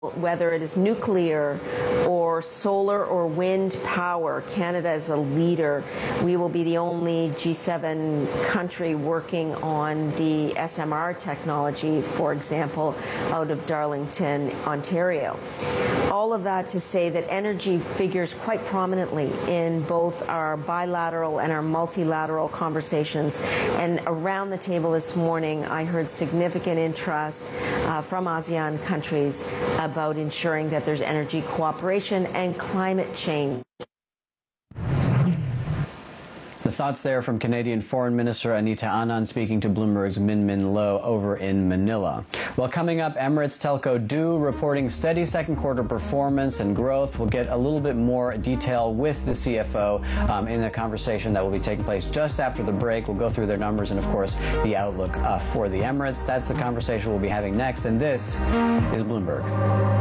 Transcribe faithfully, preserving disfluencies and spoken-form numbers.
Whether it is nuclear or solar or wind power, Canada is a leader. We will be the only G seven country working on the S M R technology, for example, out of Darlington, Ontario. All of that to say that energy figures quite prominently in both our bilateral and our multilateral conversations. And around the table this morning, I heard significant interest uh, from ASEAN countries about ensuring that there's energy cooperation and climate change. The thoughts there from Canadian Foreign Minister Anita Anand speaking to Bloomberg's Min Min Lo over in Manila. Well, coming up, Emirates telco DO reporting steady second quarter performance and growth. We'll get a little bit more detail with the C F O um, in the conversation that will be taking place just after the break. We'll go through their numbers and, of course, the outlook uh, for the Emirates. That's the conversation we'll be having next, and this is Bloomberg.